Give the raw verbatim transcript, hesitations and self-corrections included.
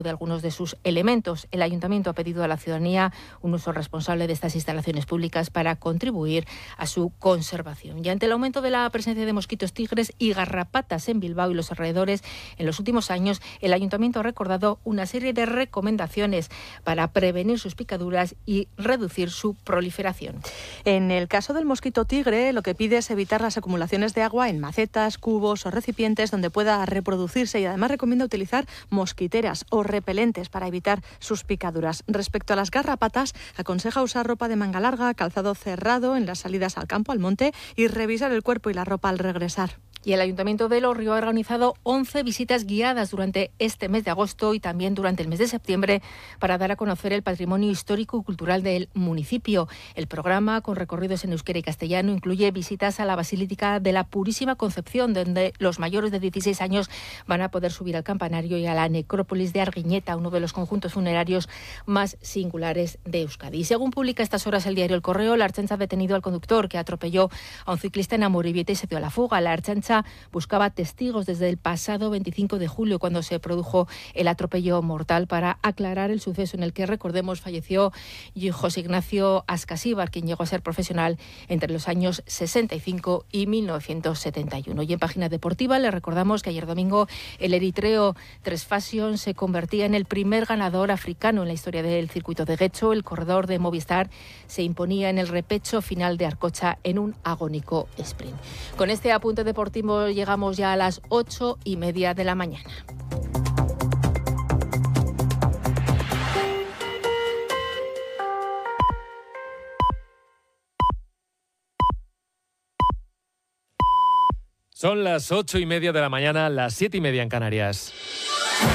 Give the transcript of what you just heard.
de algunos de sus elementos. El Ayuntamiento ha pedido a la ciudadanía un uso responsable de estas instalaciones públicas para contribuir a su conservación. Y ante el aumento de la presencia de mosquitos tigres y garrapatas en Bilbao y los alrededores en los últimos años, el Ayuntamiento ha recordado una serie de recomendaciones para prevenir sus picaduras y reducir su proliferación. En el caso del mosquito tigre, lo que pide es evitar las acumulaciones de agua en macetas, cubos o recipientes donde pueda reproducirse, y además recomienda utilizar mosquiteras o repelentes para evitar sus picaduras. Respecto a las garrapatas, aconseja usar ropa de manga larga, calzado cerrado en las salidas al campo, al monte, y revisar el cuerpo y la ropa al regresar. Y el Ayuntamiento de Elorrio ha organizado once visitas guiadas durante este mes de agosto y también durante el mes de septiembre para dar a conocer el patrimonio histórico y cultural del municipio. El programa, con recorridos en euskera y castellano, incluye visitas a la Basílica de la Purísima Concepción, donde los mayores de dieciséis años van a poder subir al campanario, y a la necrópolis de Arguiñeta, uno de los conjuntos funerarios más singulares de Euskadi. Y según publica a estas horas el diario El Correo, la Ertzaintza ha detenido al conductor que atropelló a un ciclista en Amorebieta y se dio a la fuga. La Ertzaintza buscaba testigos desde el pasado veinticinco de julio, cuando se produjo el atropello mortal, para aclarar el suceso en el que, recordemos, falleció José Ignacio Ascasíbar, quien llegó a ser profesional entre los años sesenta y cinco y mil novecientos setenta y uno. Y en página deportiva le recordamos que ayer domingo el eritreo Tres Fashion se convertía en el primer ganador africano en la historia del circuito de Guecho. El corredor de Movistar se imponía en el repecho final de Arcocha en un agónico sprint. Con este apunte deportivo llegamos ya a las ocho y media de la mañana. Son las ocho y media de la mañana, las siete y media en Canarias.